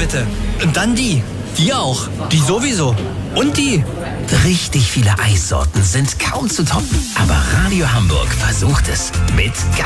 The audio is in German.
bitte. Und dann die. Die auch. Die sowieso. Und die. Richtig viele Eissorten sind kaum zu toppen. Aber Radio Hamburg versucht es mit